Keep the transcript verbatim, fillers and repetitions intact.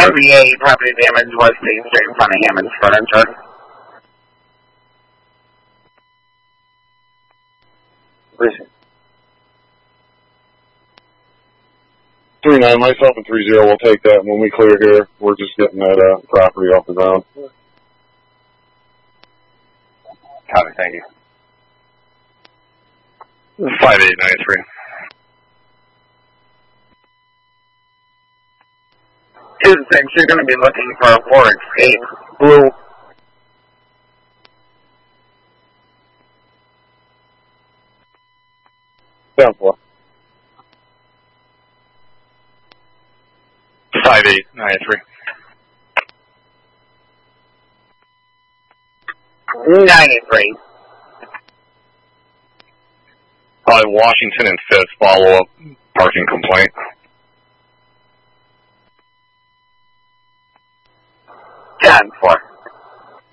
nine three eight, property damage was State Street in front of Hammond's Furniture. Three nine, myself and three zero will take that. When we clear here, we're just getting that uh, property off the ground. Copy, thank you. Five eight nine three. Two six, you're going to be looking for a four escape. Blue. Down four. Five eight nine three. ninety-three. Probably Washington and Fifth follow up parking complaint. ten four.